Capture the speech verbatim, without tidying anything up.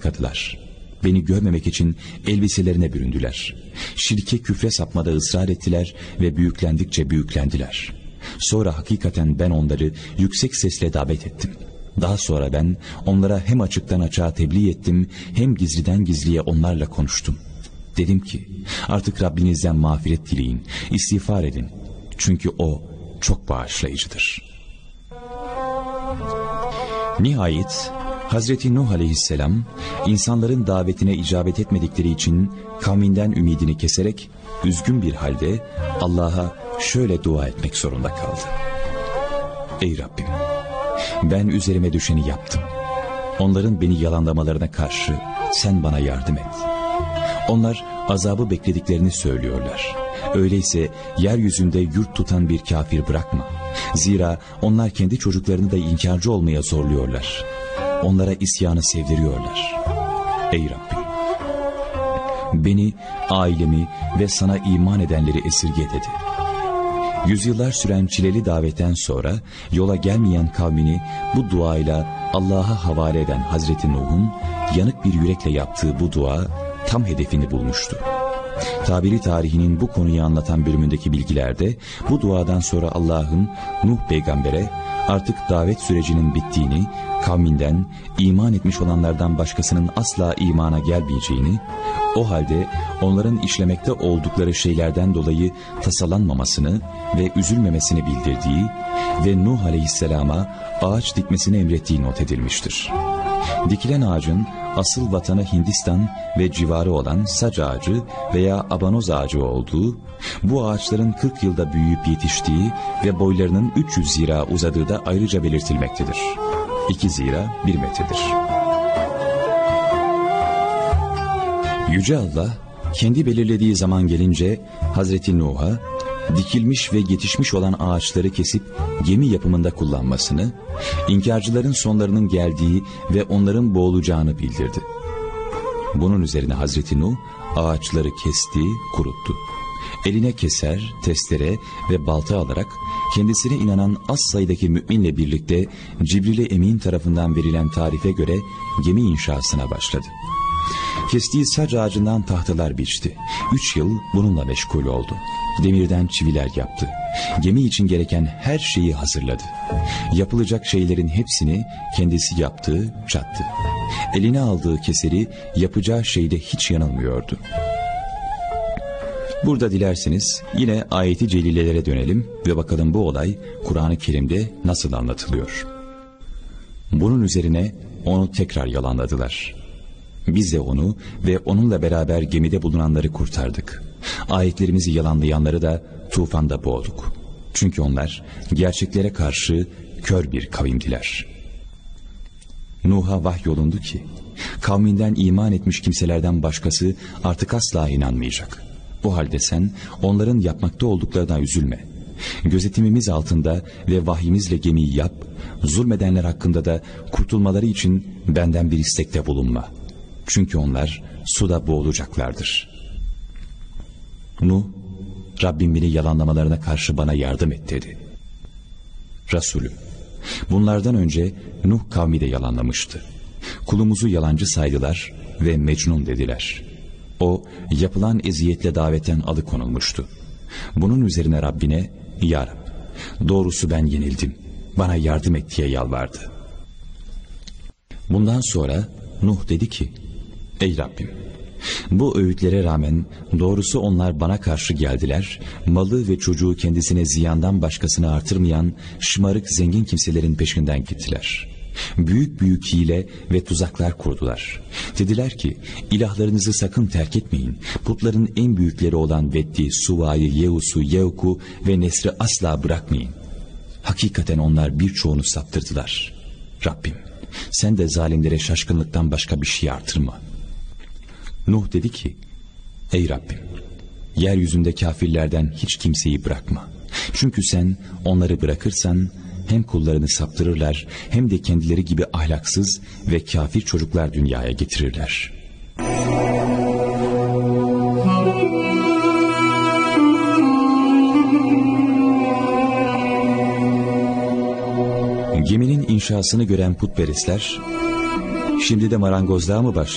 yıkadılar. Beni görmemek için elbiselerine büründüler. Şirke, küfre sapmada ısrar ettiler ve büyüklendikçe büyüklendiler. Sonra hakikaten ben onları yüksek sesle davet ettim. Daha sonra ben onlara hem açıktan açığa tebliğ ettim, hem gizliden gizliye onlarla konuştum. Dedim ki, artık Rabbinizden mağfiret dileyin, istiğfar edin. Çünkü O çok bağışlayıcıdır. Nihayet Hazreti Nuh aleyhisselam insanların davetine icabet etmedikleri için kavminden ümidini keserek üzgün bir halde Allah'a şöyle dua etmek zorunda kaldı. Ey Rabbim, ben üzerime düşeni yaptım. Onların beni yalanlamalarına karşı sen bana yardım et. Onlar azabı beklediklerini söylüyorlar. Öyleyse yeryüzünde yurt tutan bir kafir bırakma. Zira onlar kendi çocuklarını da inkarcı olmaya zorluyorlar. Onlara isyanı sevdiriyorlar. Ey Rabbim, beni, ailemi ve sana iman edenleri esirge dedi. Yüzyıllar süren çileli davetten sonra yola gelmeyen kavmini bu duayla Allah'a havale eden Hazreti Nuh'un yanık bir yürekle yaptığı bu dua tam hedefini bulmuştu. Tabiri tarihinin bu konuyu anlatan bölümündeki bilgilerde bu duadan sonra Allah'ın Nuh peygambere artık davet sürecinin bittiğini, kavminden iman etmiş olanlardan başkasının asla imana gelmeyeceğini, o halde onların işlemekte oldukları şeylerden dolayı tasalanmamasını ve üzülmemesini bildirdiği ve Nuh aleyhisselama ağaç dikmesini emrettiği not edilmiştir. Dikilen ağacın asıl vatanı Hindistan ve civarı olan sac ağacı veya abanoz ağacı olduğu, bu ağaçların kırk yılda büyüyüp yetiştiği ve boylarının üç yüz zira uzadığı da ayrıca belirtilmektedir. iki zira bir metredir. Yüce Allah kendi belirlediği zaman gelince Hazreti Nuh'a dikilmiş ve yetişmiş olan ağaçları kesip gemi yapımında kullanmasını, inkarcıların sonlarının geldiği ve onların boğulacağını bildirdi. Bunun üzerine Hazreti Nuh ağaçları kesti, kuruttu. Eline keser, testere ve balta alarak kendisine inanan az sayıdaki müminle birlikte Cibril-i Emin tarafından verilen tarife göre gemi inşasına başladı. Kestiği sac ağacından tahtalar biçti. Üç yıl bununla meşgul oldu. Demirden çiviler yaptı. Gemi için gereken her şeyi hazırladı. Yapılacak şeylerin hepsini kendisi yaptı, çattı. Eline aldığı keseri yapacağı şeyde hiç yanılmıyordu. Burada dilerseniz yine ayeti celilelere dönelim ve bakalım bu olay Kur'an-ı Kerim'de nasıl anlatılıyor. Bunun üzerine onu tekrar yalanladılar. Biz de onu ve onunla beraber gemide bulunanları kurtardık. Ayetlerimizi yalanlayanları da tufanda boğduk. Çünkü onlar gerçeklere karşı kör bir kavimdiler. Nuh'a vahyolundu ki, kavminden iman etmiş kimselerden başkası artık asla inanmayacak. O halde sen onların yapmakta olduklarına üzülme. Gözetimimiz altında ve vahyimizle gemiyi yap, zulmedenler hakkında da kurtulmaları için benden bir istekte bulunma. Çünkü onlar suda boğulacaklardır. Nuh, Rabbim beni yalanlamalarına karşı bana yardım et dedi. Resulüm, bunlardan önce Nuh kavmi de yalanlamıştı. Kulumuzu yalancı saydılar ve Mecnun dediler. O, yapılan eziyetle davetten alıkonulmuştu. Bunun üzerine Rabbine, Ya Rab, doğrusu ben yenildim, bana yardım et diye yalvardı. Bundan sonra Nuh dedi ki, Ey Rabbim, bu öğütlere rağmen doğrusu onlar bana karşı geldiler, malı ve çocuğu kendisine ziyandan başkasını artırmayan şımarık zengin kimselerin peşinden gittiler. Büyük büyük hile ve tuzaklar kurdular. Dediler ki, ilahlarınızı sakın terk etmeyin, putların en büyükleri olan Veddi, Suva'yı, Yeus'u, Yevk'u ve Nesr'i asla bırakmayın. Hakikaten onlar birçoğunu saptırdılar. Rabbim, sen de zalimlere şaşkınlıktan başka bir şey artırma. Nuh dedi ki, Ey Rabbim, yeryüzünde kafirlerden hiç kimseyi bırakma. Çünkü sen onları bırakırsan hem kullarını saptırırlar hem de kendileri gibi ahlaksız ve kafir çocuklar dünyaya getirirler. Geminin inşasını gören putperestler, şimdi de marangozluğa mı başlayacağız?